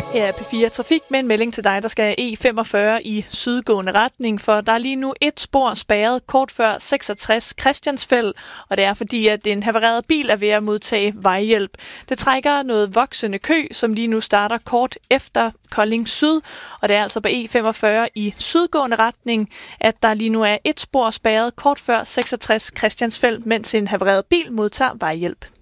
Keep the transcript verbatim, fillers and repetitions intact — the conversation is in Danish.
Ja, P fire Trafik med en melding til dig, der skal E femogfyrre i sydgående retning, for der er lige nu et spor spærret kort før seksogtres Christiansfeld, og det er fordi, at en havareret bil er ved at modtage vejhjælp. Det trækker noget voksende kø, som lige nu starter kort efter Kolding Syd, og det er altså på E femogfyrre i sydgående retning, at der lige nu er et spor spærret kort før seksogtres Christiansfeld, mens en havareret bil modtager vejhjælp.